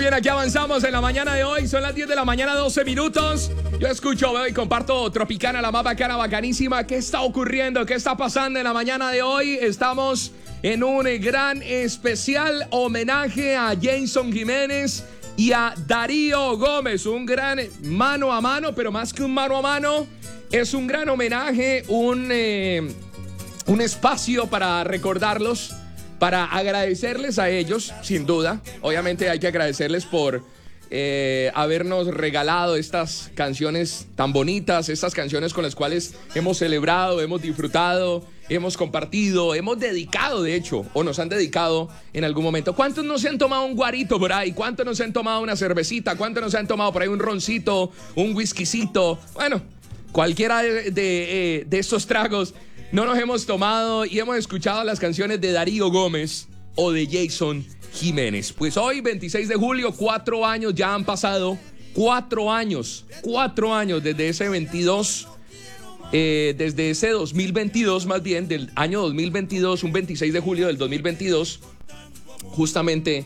bien, aquí avanzamos en la mañana de hoy. Son las 10 de la mañana, 12 minutos. Yo escucho, veo y comparto Tropicana, la más bacana, bacanísima. ¿Qué está ocurriendo? ¿Qué está pasando en la mañana de hoy? Estamos en un gran especial homenaje a Jason Jiménez y a Darío Gómez. Un gran mano a mano, pero más que un mano a mano, es un gran homenaje, un espacio para recordarlos, para agradecerles a ellos, sin duda. Obviamente hay que agradecerles por habernos regalado estas canciones tan bonitas, estas canciones con las cuales hemos celebrado, hemos disfrutado, hemos compartido, hemos dedicado, de hecho, o nos han dedicado en algún momento. ¿Cuántos no se han tomado un guarito por ahí? ¿Cuántos no se han tomado una cervecita? ¿Cuántos no se han tomado por ahí un roncito, un whiskycito? Bueno, cualquiera de estos tragos no nos hemos tomado y hemos escuchado las canciones de Darío Gómez o de Jason Jiménez. Pues hoy, 26 de julio, 4 años ya han pasado. 4 años desde ese 22, desde ese 2022 más bien, del año 2022, un 26 de julio del 2022, justamente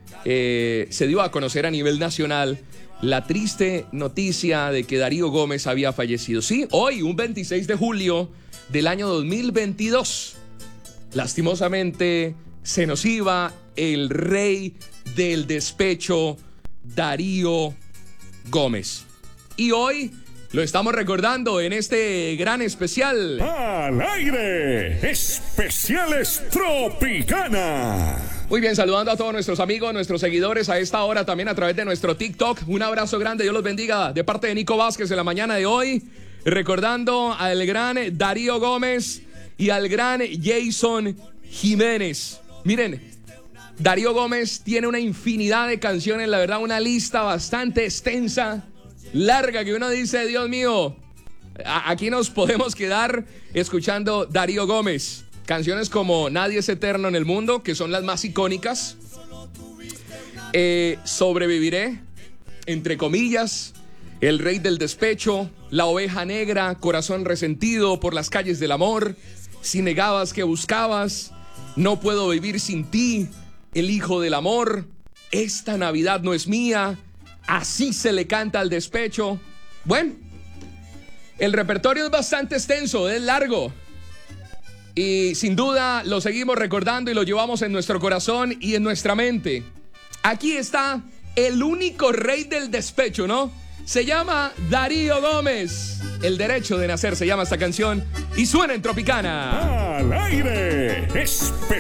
se dio a conocer a nivel nacional la triste noticia de que Darío Gómez había fallecido. Sí, hoy, un 26 de julio del año 2022, lastimosamente se nos iba el rey del despecho, Darío Gómez. Y hoy lo estamos recordando en este gran especial. ¡Al aire! ¡Especiales Tropicana! Muy bien, saludando a todos nuestros amigos, nuestros seguidores a esta hora también a través de nuestro TikTok. Un abrazo grande, Dios los bendiga, de parte de Nico Vázquez en la mañana de hoy. Recordando al gran Darío Gómez y al gran Jason Jiménez. Miren, Darío Gómez tiene una infinidad de canciones, la verdad, una lista bastante extensa, larga, que uno dice, Dios mío, aquí nos podemos quedar escuchando Darío Gómez. Canciones como Nadie es eterno en el mundo, que son las más icónicas. Sobreviviré, entre comillas. El rey del despecho, La oveja negra, Corazón resentido, Por las calles del amor, Si negabas que buscabas, No puedo vivir sin ti, El hijo del amor, Esta Navidad no es mía, Así se le canta al despecho. Bueno, el repertorio es bastante extenso, es largo. Y sin duda lo seguimos recordando y lo llevamos en nuestro corazón y en nuestra mente. Aquí está el único rey del despecho, ¿no? Se llama Darío Gómez. El derecho de nacer se llama esta canción y suena en Tropicana. ¡Al aire! ¡Especiales